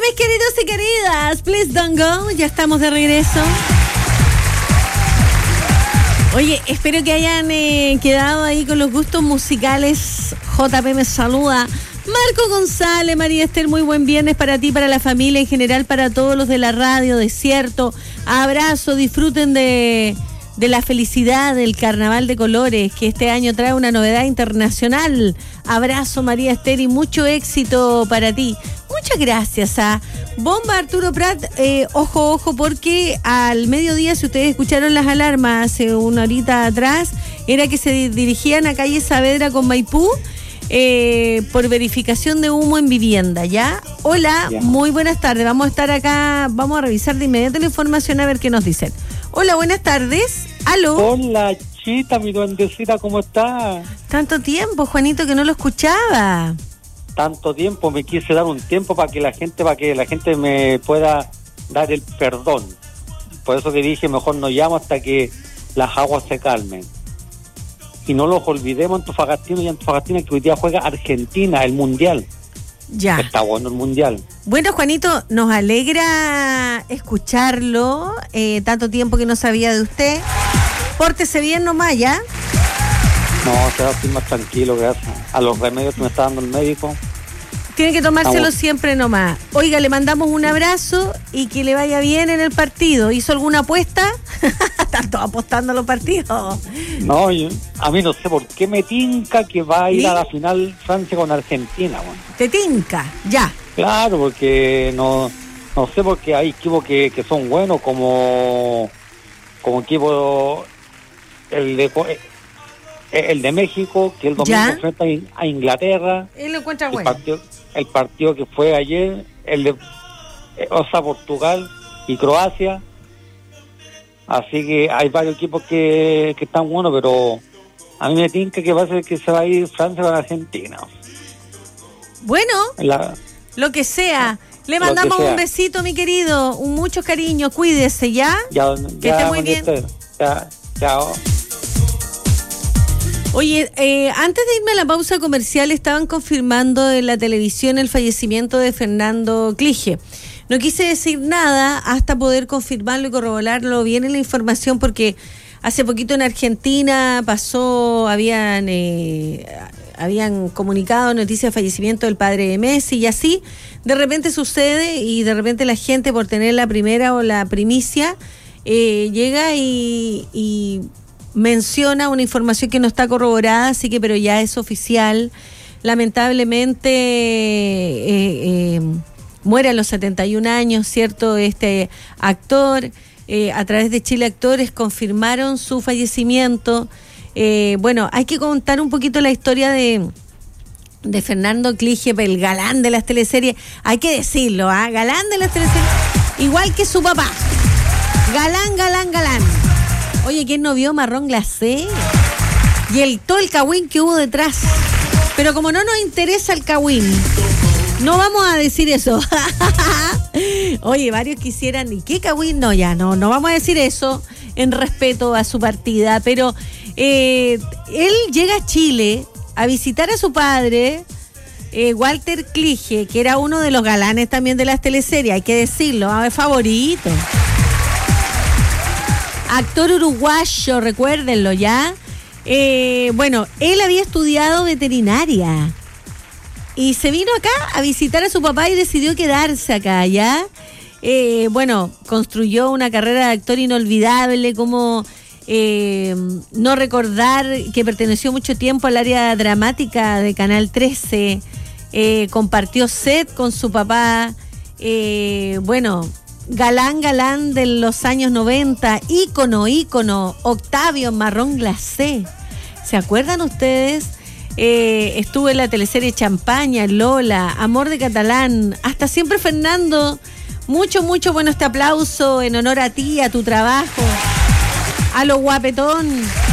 mis queridos y queridas, please don't go. Ya estamos de regreso. Oye, espero que hayan quedado ahí con los gustos musicales. JP me saluda. Marco González, María Esther, muy buen viernes para ti, para la familia, en general para todos los de la radio, Desierto. Abrazo, disfruten de la felicidad del Carnaval de Colores, que este año trae una novedad internacional. Abrazo, María Esther, y mucho éxito para ti. Muchas gracias a Bomba Arturo Prat. Ojo, porque al mediodía, si ustedes escucharon las alarmas hace una horita atrás, era que se dirigían a calle Saavedra con Maipú por verificación de humo en vivienda, ¿ya? Hola, ya. Muy buenas tardes. Vamos a estar acá, vamos a revisar de inmediato la información a ver qué nos dicen. Hola, buenas tardes. ¿Aló? Hola, Chita, mi duendecita, ¿cómo está? Tanto tiempo, Juanito, que no lo escuchaba. Tanto tiempo, me quise dar un tiempo para que la gente me pueda dar el perdón. Por eso que dije, mejor no llamo hasta que las aguas se calmen. Y no los olvidemos, Antofagastino, que hoy día juega Argentina, el Mundial. Ya. Está bueno el Mundial. Bueno, Juanito, nos alegra escucharlo. Tanto tiempo que no sabía de usted. Pórtese bien nomás, ¿ya? No, se va a estar más tranquilo, gracias a los remedios que me está dando el médico. Tiene que tomárselo siempre nomás. Oiga, le mandamos un abrazo y que le vaya bien en el partido. ¿Hizo alguna apuesta? Están todos apostando a los partidos. No, a mí no sé por qué me tinca que va a ir a la final Francia con Argentina. Bueno. ¿Te tinca? Ya. Claro, porque no sé, porque hay equipos que son buenos, como equipo el de México, que el domingo enfrenta a Inglaterra. Él lo encuentra bueno. El partido que fue ayer, Portugal y Croacia. Así que hay varios equipos que están buenos, pero a mí me tinca que va a ser que se va a ir Francia con Argentina. Bueno, lo que sea. Le mandamos un besito, mi querido, mucho cariño, cuídese, ¿ya? Que esté muy bien. Chao. Oye, antes de irme a la pausa comercial, estaban confirmando en la televisión el fallecimiento de Fernando Clige. No quise decir nada hasta poder confirmarlo y corroborarlo bien en la información, porque hace poquito en Argentina habían comunicado noticias de fallecimiento del padre de Messi, y así de repente sucede, y de repente la gente, por tener la primera o la primicia, llega y menciona una información que no está corroborada, así que pero ya es oficial. Lamentablemente muere a los 71 años, ¿cierto? Este actor, a través de Chile Actores confirmaron su fallecimiento. Bueno, hay que contar un poquito la historia de Fernando Clige, el galán de las teleseries, hay que decirlo, galán de las teleseries, igual que su papá, galán. Oye, ¿quién no vio Marrón Glacé? Y todo el cagüín que hubo detrás. Pero como no nos interesa el cagüín, no vamos a decir eso. Oye, varios quisieran, ¿y qué cagüín? No, ya no vamos a decir eso en respeto a su partida. Pero él llega a Chile a visitar a su padre, Walter Clige, que era uno de los galanes también de las teleseries, hay que decirlo, favorito. Actor uruguayo, recuérdenlo ya. Bueno, él había estudiado veterinaria y se vino acá a visitar a su papá y decidió quedarse acá, ¿ya? Bueno, construyó una carrera de actor inolvidable, como no recordar que perteneció mucho tiempo al área dramática de Canal 13, compartió set con su papá, bueno, galán de los años 90, ícono, Octavio Marrón Glacé. ¿Se acuerdan ustedes? Estuvo en la teleserie Champaña, Lola, Amor de Catalán, hasta Siempre Fernando. Mucho, bueno, este aplauso en honor a ti, a tu trabajo, a lo guapetón.